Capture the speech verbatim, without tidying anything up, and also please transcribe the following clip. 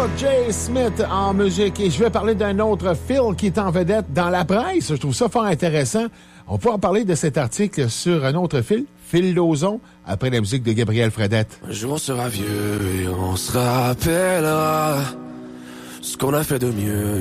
Jay Smith en musique et je vais parler d'un autre Phil qui est en vedette dans la presse. Je trouve ça fort intéressant. On peut en parler de cet article sur un autre Phil, Phil Lauzon, après la musique de Gabriel Fredette. Un jour on sera vieux et on se rappellera ce qu'on a fait de mieux.